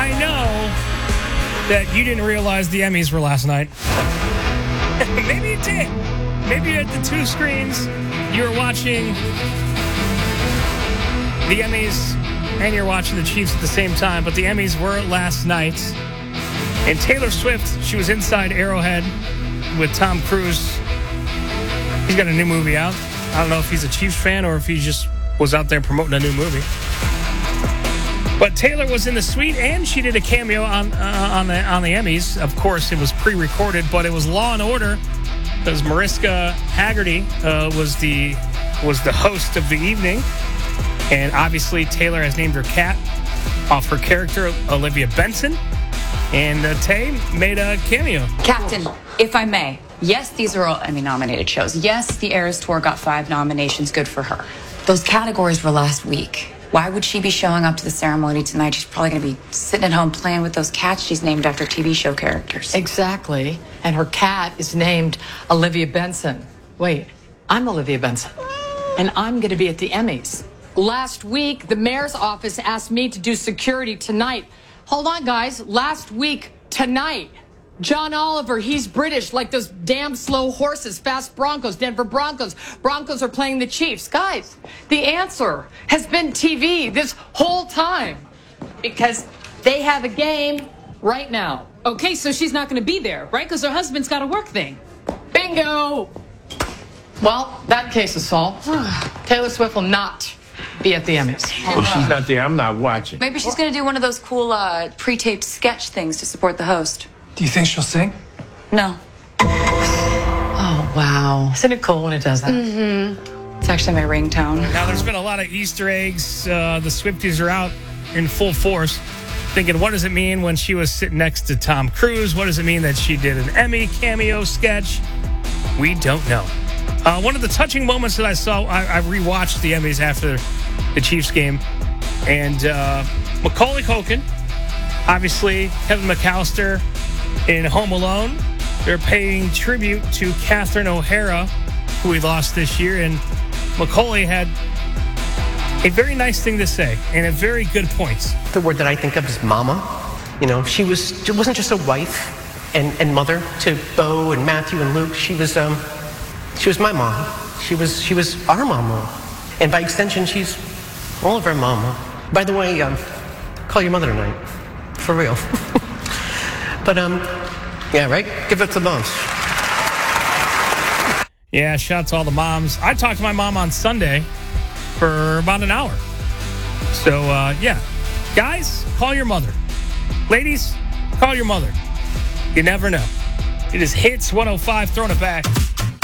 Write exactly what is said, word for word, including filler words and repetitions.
I know that you didn't realize the Emmys were last night. Maybe you did. Maybe you had the two screens. You were watching the Emmys and you're watching the Chiefs at the same time. But the Emmys were last night. And Taylor Swift, she was inside Arrowhead with Tom Cruise. He's got a new movie out. I don't know if he's a Chiefs fan or if he just was out there promoting a new movie. But Taylor was in the suite, and she did a cameo on uh, on the on the Emmys. Of course, it was pre-recorded, but it was Law and Order because Mariska Hargitay uh, was the was the host of the evening, and obviously Taylor has named her cat off her character Olivia Benson, and uh, Tay made a cameo. Captain, if I may, yes, these are all Emmy-nominated shows. Yes, the Eras Tour got five nominations. Good for her. Those categories were last week. Why would she be showing up to the ceremony tonight? She's probably going to be sitting at home playing with those cats she's named after T V show characters. Exactly. And her cat is named Olivia Benson. Wait, I'm Olivia Benson. And I'm going to be at the Emmys. Last week, the mayor's office asked me to do security tonight. Hold on, guys. Last week, tonight. John Oliver, he's British, like those damn slow horses, fast Broncos, Denver Broncos. Broncos are playing the Chiefs. Guys, the answer has been T V this whole time because they have a game right now. Okay, so she's not going to be there, right? Because her husband's got a work thing. Bingo! Well, that case is solved. Taylor Swift will not be at the Emmys. Well, she's not there. I'm not watching. Maybe she's going to do one of those cool uh, pre-taped sketch things to support the host. Do you think she'll sing? No. Oh, wow. Isn't it cool when it does that? Mm-hmm. It's actually my ringtone. Now, there's been a lot of Easter eggs. Uh, the Swifties are out in full force, thinking, what does it mean when she was sitting next to Tom Cruise? What does it mean that she did an Emmy cameo sketch? We don't know. Uh, one of the touching moments that I saw, I, I rewatched the Emmys after the Chiefs game, and uh, Macaulay Culkin, obviously Kevin McAllister in Home Alone, they're paying tribute to Catherine O'Hara, who we lost this year, and Macaulay had a very nice thing to say and a very good point. The word that I think of is mama. You know, she was she wasn't just a wife and, and mother to Bo and Matthew and Luke. She was um she was my mom. She was she was our mama, and by extension, she's all of our mama. By the way, um, call your mother tonight, for real. But um, yeah, right. Give it to the moms. Yeah, shout out to all the moms. I talked to my mom on Sunday for about an hour. So, uh, yeah. Guys, call your mother. Ladies, call your mother. You never know. It is Hits one oh five, throwing it back.